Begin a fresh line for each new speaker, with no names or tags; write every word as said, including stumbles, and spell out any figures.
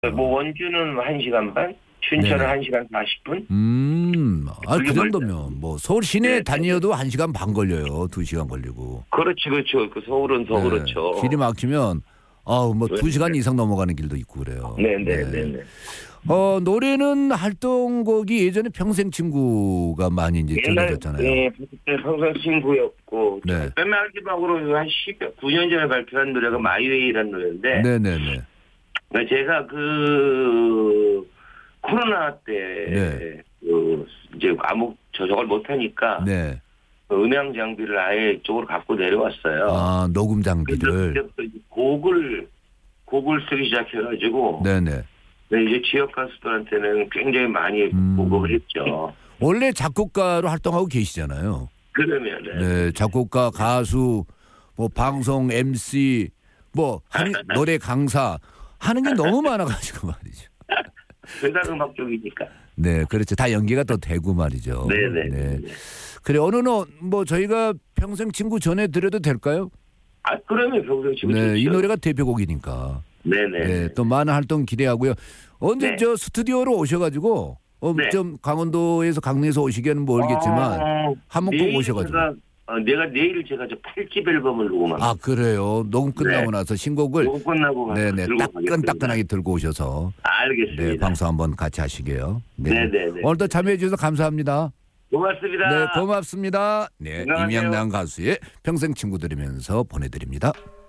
뭐 원주는 한 시간 반, 춘천은
네네.
한 시간 사십 분.
음, 아, 그
그게
정도면 뭐 서울 시내
네,
다녀도 한 시간 반 걸려요. 두 시간 걸리고.
그렇지, 그렇죠. 그 서울은 더
네,
그렇죠.
길이 막히면 아우 뭐 두
네,
시간
네.
이상 넘어가는 길도 있고 그래요.
네, 네, 네, 네.
어, 노래는 활동곡이 예전에 평생 친구가 많이 이제
옛날
전해졌잖아요.
네, 그때 평생 친구였고
네.
마지막으로 한 십구 년 전에 발표한 노래가 마이웨이라는 노래인데
네, 네, 네.
그러니까 제가 그 코로나 때
네.
그 이제 아무 저작을 못 하니까
네.
음향 장비를 아예 이쪽으로 갖고 내려왔어요.
아, 녹음 장비를.
그때부터 이제 곡을 곡을 쓰기 시작해가지고
네, 네.
네, 이제 지역 가수들한테는 굉장히 많이
음.
보급을 했죠.
원래 작곡가로 활동하고 계시잖아요.
그러면
네, 작곡가, 가수, 뭐 방송 엠씨, 뭐 하는 노래 강사 하는 게 너무 많아가지고 말이죠.
회사 음악 쪽이니까.
네, 그렇죠. 다 연기가 또 되고 말이죠.
네네.
네. 그래, 어느 뭐 저희가 평생 친구 전해드려도 될까요?
아, 그러면 평생 지금.
네, 이 노래가 대표곡이니까.
네네.
네, 또 많은 활동 기대하고요. 언제
네.
저 스튜디오로 오셔가지고 어,
네.
좀 강원도에서 강릉에서 오시기에는 모르겠지만
어,
한번 꼭
내일
오셔가지고.
제가, 어, 내가 내일 제가 저 팔 집 앨범을 녹음합니다.
아, 그래요. 녹음 끝나고
네.
나서 신곡을
녹음 끝나고 가서
네네
들고
따끈따끈하게
가겠습니다.
들고 오셔서
알겠습니다.
네, 방송 한번 같이 하시게요. 네.
네네네.
오늘도 참여해 주셔서 감사합니다.
고맙습니다.
네, 고맙습니다. 네,
건강하세요.
임양남 가수의 평생 친구 들으면서 보내드립니다.